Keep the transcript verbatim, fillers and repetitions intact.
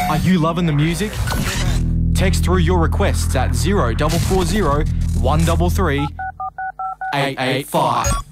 Are you loving the music? Text through your requests at zero four four zero one three three eight eight five.